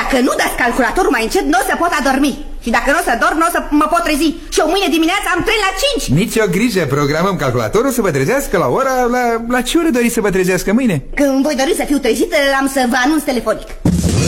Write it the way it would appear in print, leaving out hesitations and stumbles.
Dacă nu dați calculatorul mai încet, nu o să pot adormi. Și dacă nu o să dorm, nu o să mă pot trezi. Și eu mâine dimineața am tren la 5. Nici o grijă, programăm calculatorul să vă trezească la ora... La ce oră doriți să vă trezească mâine? Când voi dori să fiu trezită, am să vă anunț telefonic.